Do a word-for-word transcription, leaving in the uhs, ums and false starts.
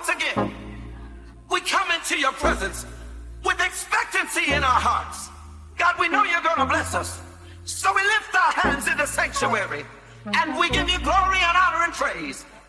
once again, we come into your presence with expectancy in our hearts. God, we know you're going to bless us. So we lift our hands in the sanctuary and we give you glory and honor and praise.